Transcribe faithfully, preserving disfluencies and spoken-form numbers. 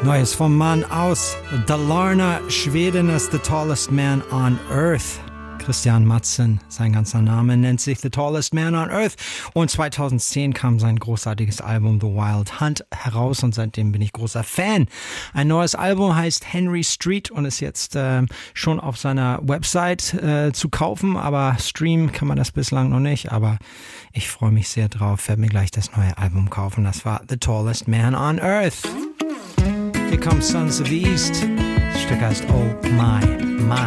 Neues vom Mann aus Dalarna, Schweden, ist The Tallest Man on Earth. Christian Matzen, sein ganzer Name, nennt sich The Tallest Man on Earth. Und zweitausendzehn kam sein großartiges Album The Wild Hunt heraus und seitdem bin ich großer Fan. Ein neues Album heißt Henry Street und ist jetzt äh, schon auf seiner Website äh, zu kaufen, aber streamen kann man das bislang noch nicht. Aber ich freue mich sehr drauf, werde mir gleich das neue Album kaufen. Das war The Tallest Man on Earth. Here comes Sons of the East. Das Stück heißt Oh My My.